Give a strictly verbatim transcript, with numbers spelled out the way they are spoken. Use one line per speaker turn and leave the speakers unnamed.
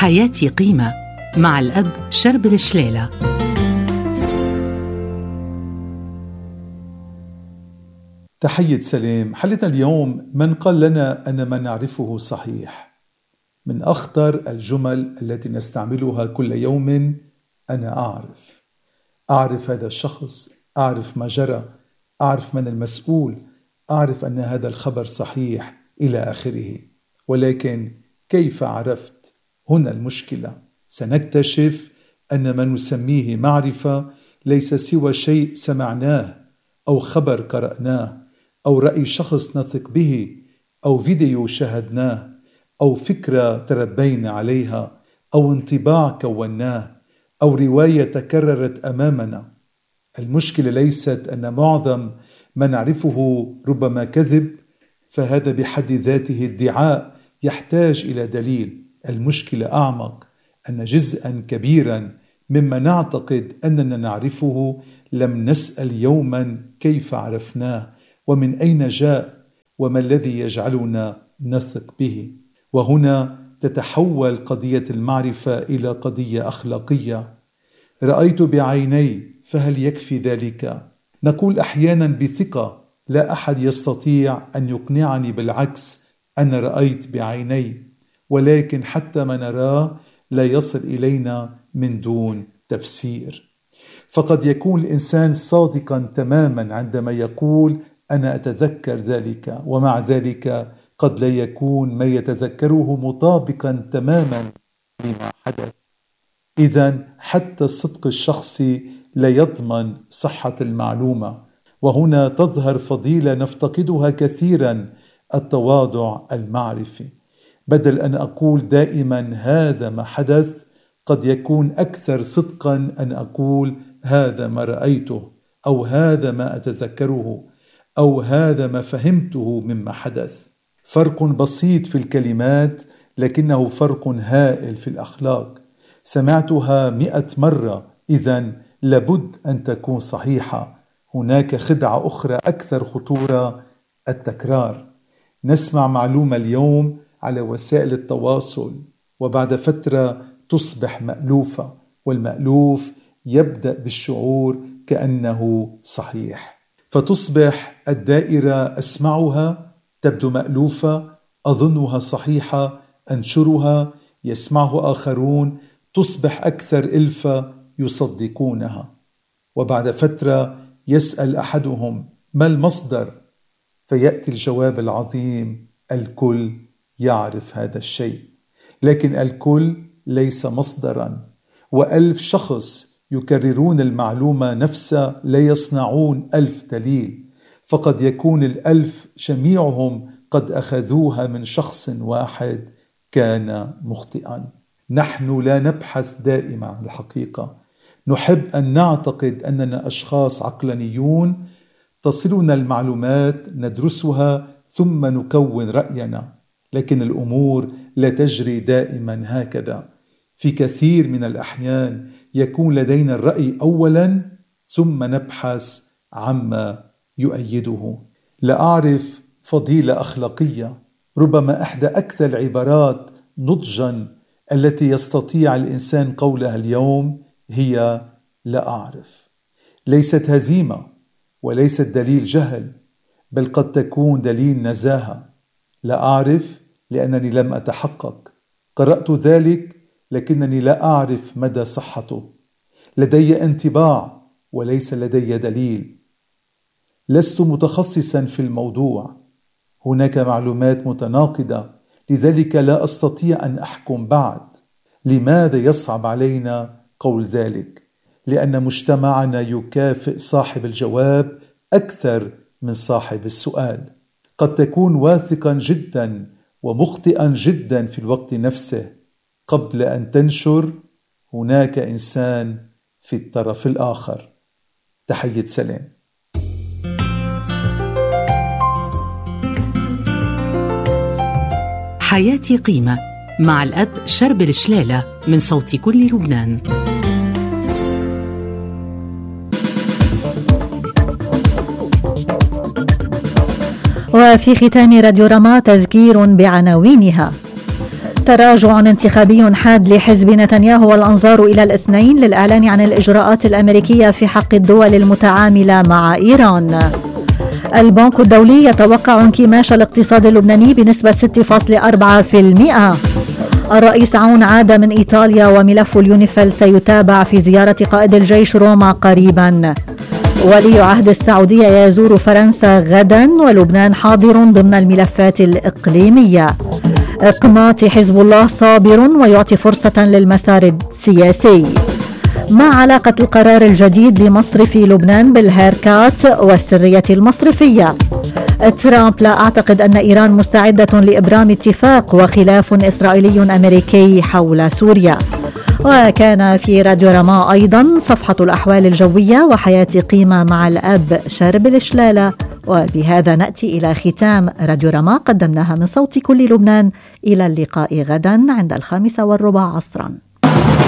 حياتي قيمة مع الأب شربل شليلة.
تحية سلام. حلقتنا اليوم: من قال لنا أن ما نعرفه صحيح؟ من أخطر الجمل التي نستعملها كل يوم: أنا أعرف أعرف هذا الشخص، أعرف ما جرى، أعرف من المسؤول، أعرف أن هذا الخبر صحيح، إلى آخره. ولكن كيف عرفت؟ هنا المشكلة. سنكتشف أن ما نسميه معرفة ليس سوى شيء سمعناه، أو خبر قرأناه، أو رأي شخص نثق به، أو فيديو شاهدناه، أو فكرة تربينا عليها، أو انطباع كوناه، أو رواية تكررت أمامنا. المشكلة ليست أن معظم ما نعرفه ربما كذب، فهذا بحد ذاته ادعاء يحتاج إلى دليل. المشكلة أعمق، أن جزءا كبيرا مما نعتقد أننا نعرفه لم نسأل يوما كيف عرفناه، ومن أين جاء، وما الذي يجعلنا نثق به. وهنا تتحول قضية المعرفة إلى قضية أخلاقية. رأيت بعيني، فهل يكفي ذلك؟ نقول أحيانا بثقة: لا أحد يستطيع أن يقنعني بالعكس، أنا رأيت بعيني. ولكن حتى ما نراه لا يصل إلينا من دون تفسير. فقد يكون الإنسان صادقا تماما عندما يقول أنا أتذكر ذلك، ومع ذلك قد لا يكون ما يتذكره مطابقا تماما لما حدث. إذن حتى الصدق الشخصي لا يضمن صحة المعلومة. وهنا تظهر فضيلة نفتقدها كثيرا: التواضع المعرفي. بدل أن أقول دائما هذا ما حدث، قد يكون أكثر صدقا أن أقول هذا ما رأيته، أو هذا ما أتذكره، أو هذا ما فهمته مما حدث. فرق بسيط في الكلمات، لكنه فرق هائل في الأخلاق. سمعتها مئة مرة، إذن لابد أن تكون صحيحة. هناك خدعة أخرى أكثر خطورة: التكرار. نسمع معلومة اليوم على وسائل التواصل، وبعد فترة تصبح مألوفة، والمألوف يبدأ بالشعور كأنه صحيح، فتصبح الدائرة أسمعها، تبدو مألوفة، أظنها صحيحة، أنشرها، يسمعه آخرون، تصبح أكثر إلفة، يصدقونها. وبعد فترة يسأل أحدهم: ما المصدر؟ فيأتي الجواب العظيم: الكل يعرف هذا الشيء. لكن الكل ليس مصدرا، وألف شخص يكررون المعلومة نفسها لا يصنعون ألف دليل. فقد يكون الألف جميعهم قد أخذوها من شخص واحد كان مخطئا. نحن لا نبحث دائما عن الحقيقة. نحب أن نعتقد أننا أشخاص عقلانيون، تصلنا المعلومات، ندرسها، ثم نكون رأينا. لكن الأمور لا تجري دائما هكذا. في كثير من الأحيان يكون لدينا الرأي أولا، ثم نبحث عما يؤيده. لا أعرف فضيلة أخلاقية، ربما إحدى أكثر العبارات نضجا التي يستطيع الإنسان قولها اليوم هي لا أعرف. ليست هزيمة، وليست دليل جهل، بل قد تكون دليل نزاهة. لا أعرف لأنني لم أتحقق. قرأت ذلك لكنني لا أعرف مدى صحته. لدي انطباع وليس لدي دليل. لست متخصصا في الموضوع. هناك معلومات متناقضة، لذلك لا أستطيع أن أحكم بعد. لماذا يصعب علينا قول ذلك؟ لأن مجتمعنا يكافئ صاحب الجواب أكثر من صاحب السؤال. قد تكون واثقا جدا ومخطئا جدا في الوقت نفسه. قبل أن تنشر، هناك إنسان في الطرف الآخر. تحية سلام.
حياتي قيمة مع الأب شربل شليلة من صوت كل لبنان.
وفي ختام راديو رما تذكير بعناوينها. تراجع انتخابي حاد لحزب نتنياهو والأنظار إلى الاثنين للإعلان عن الإجراءات الأمريكية في حق الدول المتعاملة مع إيران. البنك الدولي يتوقع انكماش الاقتصاد اللبناني بنسبة ستة فاصلة أربعة بالمئة. الرئيس عون عاد من إيطاليا وملف اليونيفيل سيتابع في زيارة قائد الجيش روما قريبا. ولي عهد السعودية يزور فرنسا غدا ولبنان حاضر ضمن الملفات الإقليمية. إقماط حزب الله صابر ويعطي فرصة للمسار السياسي. ما علاقة القرار الجديد لمصرف لبنان بالهيركات والسرية المصرفية؟ ترامب: لا أعتقد أن إيران مستعدة لإبرام اتفاق، وخلاف إسرائيلي أمريكي حول سوريا. وكان في راديو رما أيضا صفحة الأحوال الجوية وحياة قيمة مع الأب شرب الشلالة. وبهذا نأتي إلى ختام راديو رما قدمناها من صوت كل لبنان. إلى اللقاء غدا عند الخامسة والربع عصرا.